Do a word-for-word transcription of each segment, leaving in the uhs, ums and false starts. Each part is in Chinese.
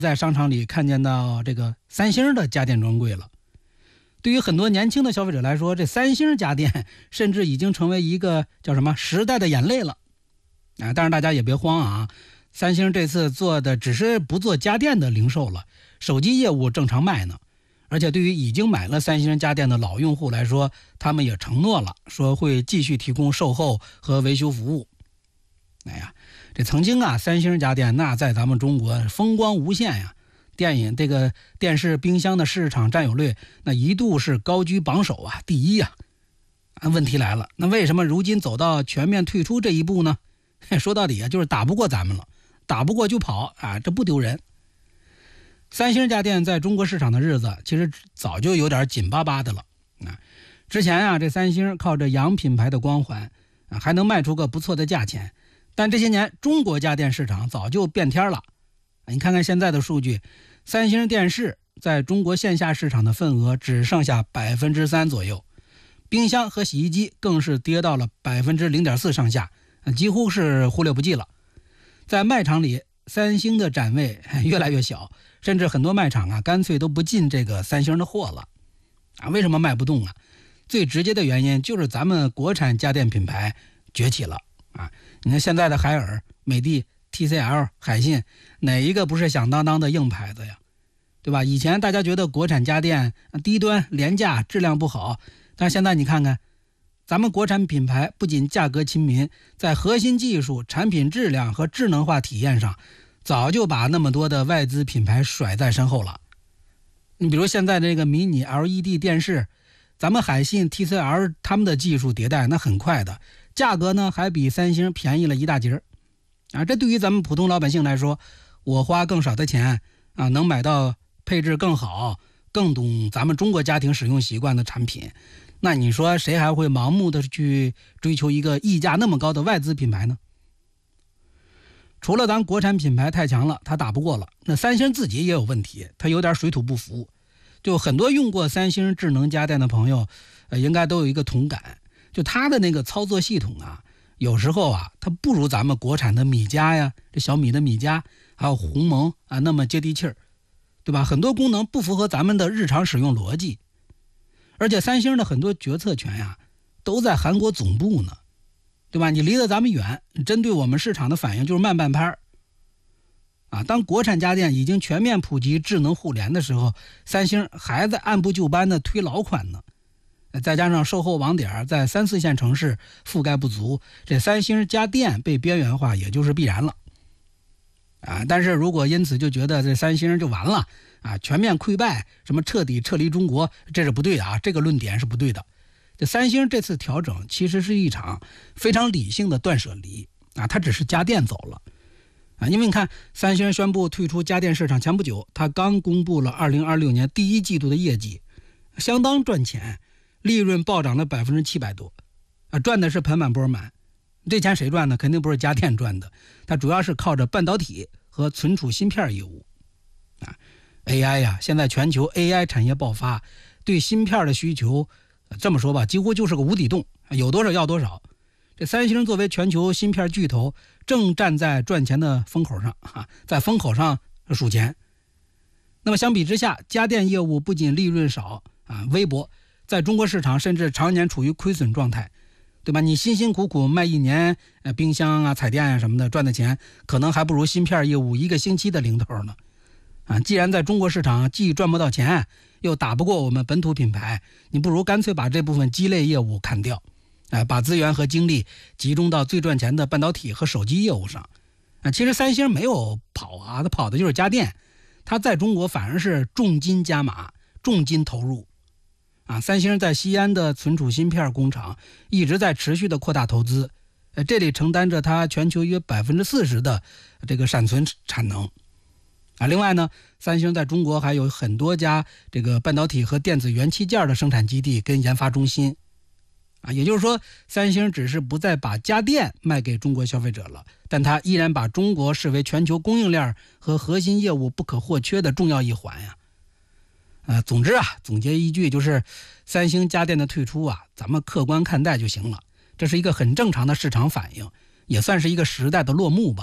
在商场里看见到这个三星的家电专柜了。对于很多年轻的消费者来说，这三星家电甚至已经成为一个叫什么时代的眼泪了啊！但是大家也别慌啊，三星这次做的只是不做家电的零售了，手机业务正常卖呢。而且对于已经买了三星家电的老用户来说，他们也承诺了，说会继续提供售后和维修服务。哎呀，这曾经啊，三星家电那在咱们中国风光无限呀，电影这个电视冰箱的市场占有率那一度是高居榜首啊，第一呀。啊，问题来了，那为什么如今走到全面退出这一步呢？说到底啊，就是打不过咱们了，打不过就跑啊，这不丢人。三星家电在中国市场的日子其实早就有点紧巴巴的了啊。之前啊，这三星靠着洋品牌的光环啊，还能卖出个不错的价钱。但这些年中国家电市场早就变天了，你看看现在的数据，三星电视在中国线下市场的份额只剩下百分之三左右，冰箱和洗衣机更是跌到了百分之零点四上下，几乎是忽略不计了。在卖场里，三星的展位越来越小，甚至很多卖场啊，干脆都不进这个三星的货了啊。为什么卖不动啊？最直接的原因就是咱们国产家电品牌崛起了啊！你看现在的海尔、美的、T C L、海信，哪一个不是响当当的硬牌子呀？对吧？以前大家觉得国产家电低端、廉价、质量不好，但是现在你看看，咱们国产品牌不仅价格亲民，在核心技术、产品质量和智能化体验上，早就把那么多的外资品牌甩在身后了。你比如现在这个迷你 L E D 电视，咱们海信、T C L 他们的技术迭代那很快的，价格呢还比三星便宜了一大截啊！这对于咱们普通老百姓来说，我花更少的钱啊，能买到配置更好、更懂咱们中国家庭使用习惯的产品，那你说谁还会盲目的去追求一个溢价那么高的外资品牌呢？除了咱国产品牌太强了，它打不过了，那三星自己也有问题，它有点水土不服。就很多用过三星智能家电的朋友，呃，应该都有一个同感，就它的那个操作系统啊，有时候啊，它不如咱们国产的米家呀，这小米的米家，还有鸿蒙啊那么接地气儿，对吧？很多功能不符合咱们的日常使用逻辑，而且三星的很多决策权呀，都在韩国总部呢，对吧？你离得咱们远，针对我们市场的反应就是慢半拍啊。当国产家电已经全面普及智能互联的时候，三星还在按部就班的推老款呢。再加上售后网点在三四线城市覆盖不足，这三星家电被边缘化也就是必然了啊。但是如果因此就觉得这三星就完了啊，全面溃败，什么彻底撤离中国，这是不对的啊，这个论点是不对的。这三星这次调整其实是一场非常理性的断舍离啊，它只是家电走了啊。因为你看三星宣布退出家电市场前不久，它刚公布了二零二六年第一季度的业绩，相当赚钱，利润暴涨了百分之七百多啊，赚的是盆满钵满。这钱谁赚的？肯定不是家电赚的，它主要是靠着半导体和存储芯片业务啊。A I 呀，现在全球 A I 产业爆发，对芯片的需求这么说吧，几乎就是个无底洞，有多少要多少。这三星作为全球芯片巨头，正站在赚钱的风口上啊，在风口上数钱。那么相比之下，家电业务不仅利润少啊，微薄，在中国市场甚至常年处于亏损状态，对吧？你辛辛苦苦卖一年呃冰箱啊、彩电啊什么的，赚的钱可能还不如芯片业务一个星期的零头呢。啊，既然在中国市场既赚不到钱，又打不过我们本土品牌，你不如干脆把这部分鸡肋业务砍掉，啊，把资源和精力集中到最赚钱的半导体和手机业务上。啊，其实三星没有跑啊，它跑的就是家电，它在中国反而是重金加码、重金投入。啊，三星在西安的存储芯片工厂一直在持续的扩大投资，呃，这里承担着它全球约百分之四十的这个闪存产能。啊，另外呢，三星在中国还有很多家这个半导体和电子元器件的生产基地跟研发中心，啊，也就是说，三星只是不再把家电卖给中国消费者了，但它依然把中国视为全球供应链和核心业务不可或缺的重要一环呀。呃，总之啊，总结一句就是，三星家电的退出啊，咱们客观看待就行了，这是一个很正常的市场反应，也算是一个时代的落幕吧。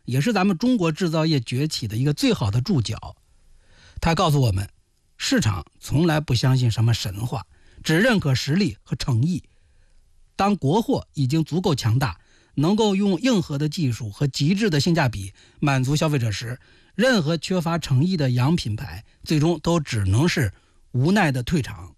也是咱们中国制造业崛起的一个最好的注脚。他告诉我们，市场从来不相信什么神话，只认可实力和诚意。当国货已经足够强大，能够用硬核的技术和极致的性价比满足消费者时，任何缺乏诚意的洋品牌最终都只能是无奈的退场。